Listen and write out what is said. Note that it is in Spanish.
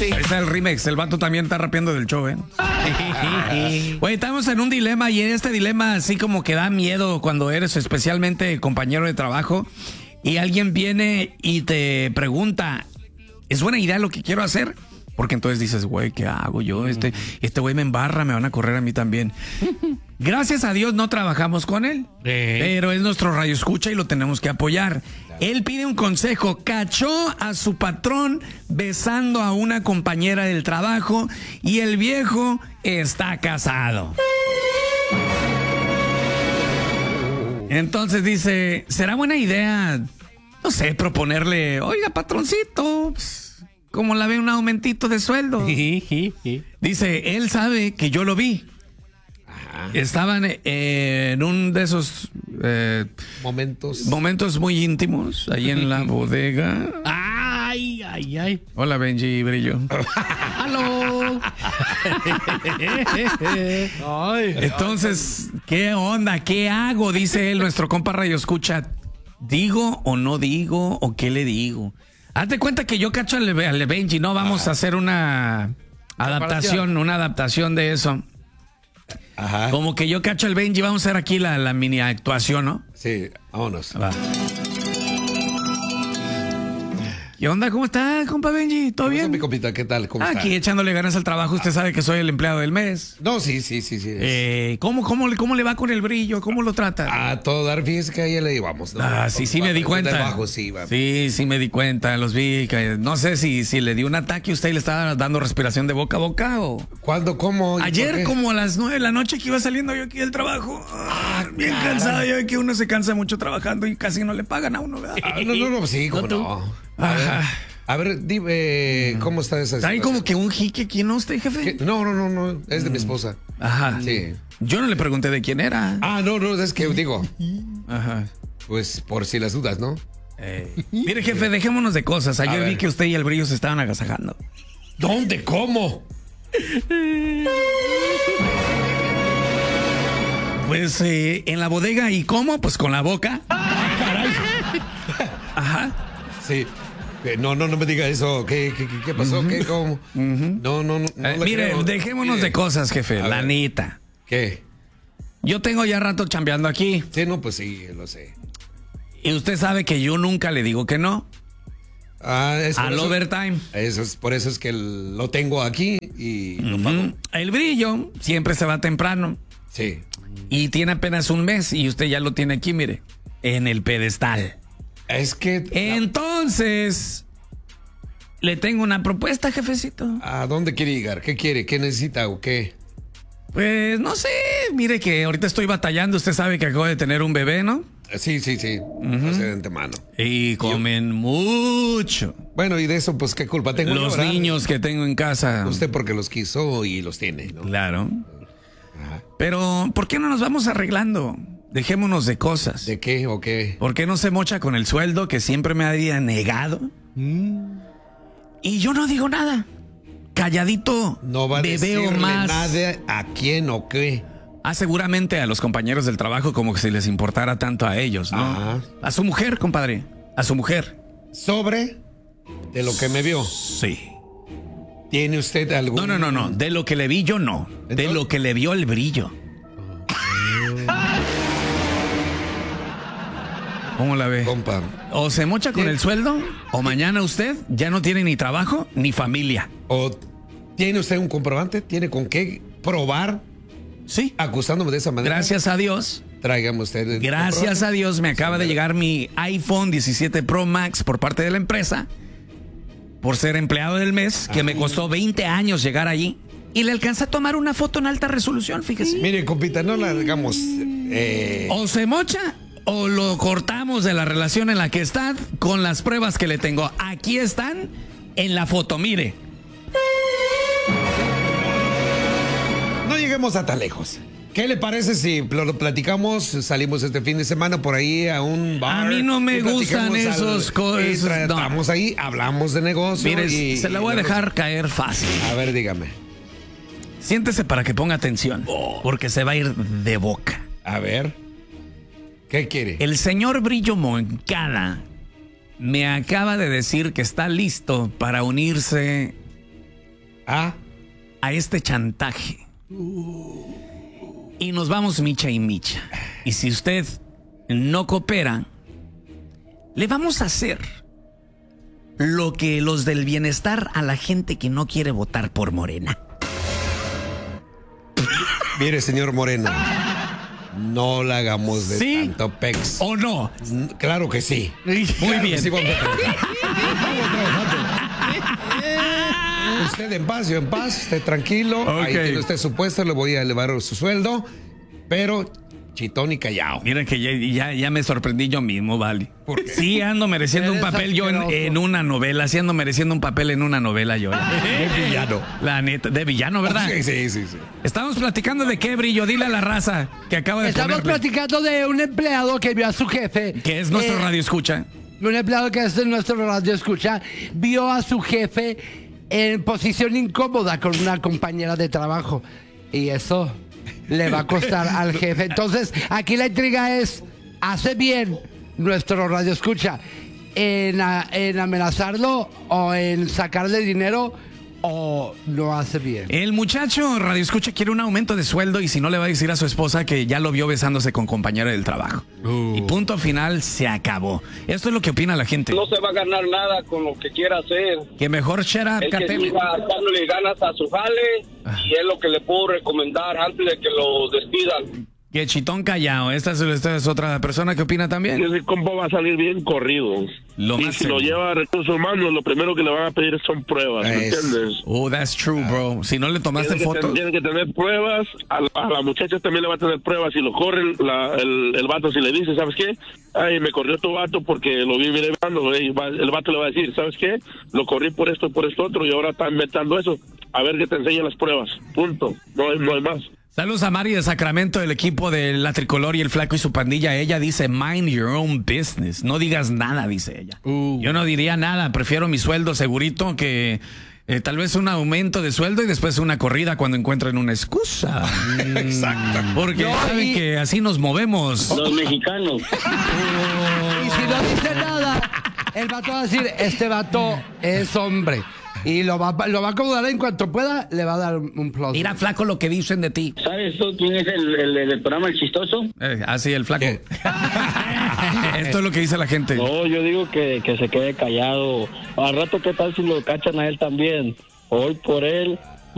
sí. Ahí está el remix. El vato también está rapeando del show, ¿eh? Güey, estamos en un dilema y en este dilema así como que da miedo cuando eres especialmente compañero de trabajo y alguien viene y te pregunta, ¿es buena idea lo que quiero hacer? Porque entonces dices, güey, ¿qué hago yo? Este güey me embarra, me van a correr a mí también. Gracias a Dios no trabajamos con él, pero es nuestro radioescucha y lo tenemos que apoyar. Él pide un consejo, cachó a su patrón besando a una compañera del trabajo y el viejo está casado. Entonces dice, ¿será buena idea, no sé, proponerle, oiga, patroncito, pues, ¿cómo la ve un aumentito de sueldo? Dice, él sabe que yo lo vi. Estaban en un de esos momentos muy íntimos ahí en la bodega. Ay. Hola, Benji Brillo. ¡Aló! Entonces, ¿qué onda? ¿Qué hago? Dice él, nuestro compa Radio Escucha. ¿Digo o no digo? ¿O qué le digo? Hazte cuenta que yo cacho al Benji, ¿no? Vamos a hacer una adaptación de eso. Ajá. Como que yo cacho al Benji, vamos a hacer aquí la mini actuación, ¿no? Sí, vámonos. Va. ¿Qué onda? ¿Cómo está, compa Benji? ¿Todo bien? Mi compita, ¿qué tal? ¿Cómo Aquí está? echándole ganas al trabajo. Usted sabe que soy el empleado del mes. No, sí. ¿Cómo le va con el brillo? ¿Cómo lo trata? A todo dar, fíjese que ahí le llevamos, ¿no? Sí, me di cuenta. Debajo, sí, va. Sí, me di cuenta. Los vi. No sé si le dio un ataque y usted le estaba dando respiración de boca a boca o... ¿Cuándo? ¿Cómo? Ayer, como a las 9 de la noche que iba saliendo yo aquí del trabajo. Bien cansado. Ya ve que uno se cansa mucho trabajando y casi no le pagan a uno, ¿verdad? No, sí, cómo no. A ver, dime, ¿cómo está esa situación? Hay como que un jique aquí, ¿no, usted, jefe? No, es de mi esposa. Ajá. Sí. Yo no le pregunté de quién era. No, es que digo, Ajá. pues por si las dudas, ¿no? Mire, jefe, dejémonos de cosas. Ayer vi que usted y el brillo se estaban agasajando. ¿Dónde? ¿Cómo? Pues en la bodega. ¿Y cómo? Pues con la boca. Ajá. Sí. No me diga eso. ¿Qué pasó? ¿Qué? ¿Cómo? No. Mire, creo. dejémonos de cosas, jefe. La neta. ¿Qué? Yo tengo ya rato chambeando aquí. Sí, no, pues sí, lo sé. Y usted sabe que yo nunca le digo que no. Es por Al eso, overtime. por eso es que lo tengo aquí y lo pago. El brillo siempre se va temprano. Sí. Y tiene apenas un mes y usted ya lo tiene aquí, mire, en el pedestal. Es que... Entonces, le tengo una propuesta, jefecito. ¿A dónde quiere llegar? ¿Qué quiere? ¿Qué necesita o qué? Pues no sé, mire que ahorita estoy batallando. Usted sabe que acabo de tener un bebé, ¿no? Sí. No sé de antemano. Y comen mucho. Bueno, y de eso, pues, ¿qué culpa tengo? Los niños que tengo en casa. Usted porque los quiso y los tiene, ¿no? Claro. Ajá. Pero, ¿por qué no nos vamos arreglando? Dejémonos de cosas. ¿De qué o qué? ¿Por qué no se mocha con el sueldo que siempre me había negado? Y yo no digo nada. Calladito. No va a bebeo decirle más. nada a quién o qué. Seguramente a los compañeros del trabajo como que si les importara tanto a ellos, ¿no? Ajá. A su mujer, compadre. A su mujer. ¿Sobre de lo que me vio? Sí. ¿Tiene usted algún...? No. De lo que le vi yo no. De lo que le vio el brillo. ¿Cómo la ve? Compa. O se mocha con el sueldo, o mañana usted ya no tiene ni trabajo ni familia. ¿O tiene usted un comprobante? ¿Tiene con qué probar? Sí. Acusándome de esa manera. Gracias a Dios. Tráigame usted. Gracias a Dios me acaba de llegar mi iPhone 17 Pro Max por parte de la empresa. Por ser empleado del mes, que me costó 20 años llegar allí. Y le alcanza a tomar una foto en alta resolución, fíjese. Mire, compita, no la hagamos. O se mocha o lo cortamos de la relación en la que están con las pruebas que le tengo. Aquí están en la foto, mire. No lleguemos a tan lejos. ¿Qué le parece si lo platicamos? Salimos este fin de semana por ahí a un bar. A mí no me gustan esos cosas. Estamos ahí, hablamos de negocio. Mire, se la voy a dejar caer fácil. A ver, dígame. Siéntese para que ponga atención, porque se va a ir de boca. A ver. ¿Qué quiere? El señor Brillo Moncada me acaba de decir que está listo para unirse a este chantaje. Y nos vamos micha y micha. Y si usted no coopera, le vamos a hacer lo que los del bienestar a la gente que no quiere votar por Morena. Mire, señor Moreno, no la hagamos de ¿Sí? tanto pex. ¿O no? Claro que sí. Muy Claro que bien. sí, vamos a trabajar. Vamos trabajando. Usted en paz, yo en paz, esté tranquilo. Ahí Ok. tiene usted su puesto, le voy a elevar su sueldo, pero chitón y callado. Miren que ya me sorprendí yo mismo, vale. Sí ando mereciendo un Eres papel yo asqueroso. en una novela. Sí ando mereciendo un papel en una novela yo. De villano. La neta, de villano, ¿verdad? Sí. Estamos platicando de qué, Brillo. Dile a la raza que acaba de Estamos ponerle, platicando de un empleado que vio a su jefe. que es nuestro radio escucha. Un empleado que es de nuestro radio escucha, vio a su jefe en posición incómoda con una compañera de trabajo. Y eso le va a costar al jefe. Entonces, aquí la intriga es, ¿hace bien nuestro radio escucha en amenazarlo o en sacarle dinero o no hace bien? El muchacho radio escucha quiere un aumento de sueldo y si no le va a decir a su esposa que ya lo vio besándose con compañera del trabajo. Y punto final, se acabó. Esto es lo que opina la gente. No se va a ganar nada con lo que quiera hacer. Que mejor shut up, El que Catel. siga dándole ganas a su jale y es lo que le puedo recomendar antes de que lo despidan. Que chitón callado. Esta es otra persona que opina también. Ese compa va a salir bien corrido. Lo Y más si lo seguro. lleva a recursos humanos, lo primero que le van a pedir son pruebas, ¿me Es- entiendes? Oh, that's true, bro. Si no le tomaste fotos. Tienen que tener pruebas, a la muchacha también le va a tener pruebas. Si lo corre el vato, si le dice, ¿sabes qué? Ay, me corrió tu vato porque lo vi mirando, el vato le va a decir, ¿sabes qué? Lo corrí por esto otro y ahora está inventando eso. A ver que te enseñe las pruebas, punto, no hay más. Saludos a Mari de Sacramento, del equipo de La Tricolor y el Flaco y su pandilla. Ella dice, mind your own business. No digas nada, dice ella. Yo no diría nada. Prefiero mi sueldo segurito que tal vez un aumento de sueldo y después una corrida cuando encuentren una excusa. Exacto. Porque No, saben y- que así nos movemos. Los mexicanos. Y si no dice nada, el vato va a decir, este vato es hombre. Y lo va a acomodar en cuanto pueda, le va a dar un plus. Mira, Flaco, lo que dicen de ti. ¿Sabes tú quién es el programa El Chistoso? Así, el Flaco. ¿Qué? Esto es lo que dice la gente. No, yo digo que se quede callado. Al rato, ¿qué tal si lo cachan a él también? Hoy por él